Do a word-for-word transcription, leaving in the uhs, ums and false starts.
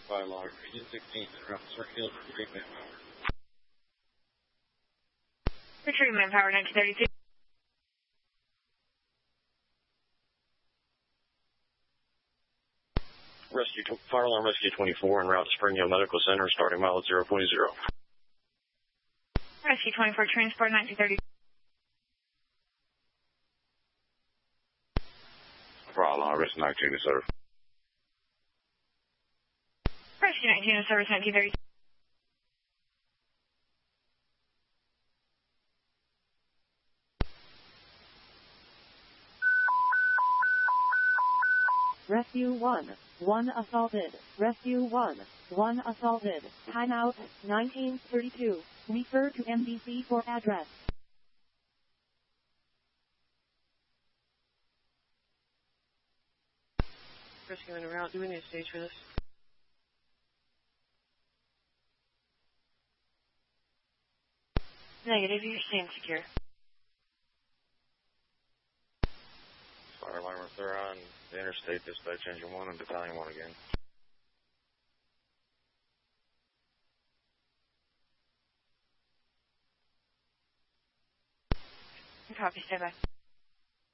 Fire alarm, Region sixteen, around Circle Hill for three manpower. Retreat manpower, nineteen thirty-two. Rescue, Fire Alarm Rescue twenty-four en route to Spring Hill Medical Center, starting mile at zero point zero. Rescue twenty-four, transport nineteen thirty. Fire Alarm Rescue nineteen to serve. Rescue nineteen to service nineteen thirty. Rescue one, one assaulted. Rescue one, one assaulted. Timeout, nineteen thirty-two. Refer to M D C for address. Rescue in route. Do we need a stage for this? Negative, you're staying secure. Fire alarm, if they're on the interstate, dispatch engine one and battalion one again. Copy, stay by.